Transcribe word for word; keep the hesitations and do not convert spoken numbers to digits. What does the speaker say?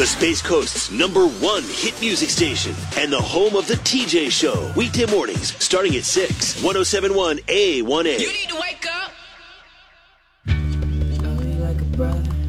the Space Coast's number one hit music station and the home of the T J Show. Weekday mornings starting at six. one oh seven point one A one A. You need to wake up. Love you like a brother.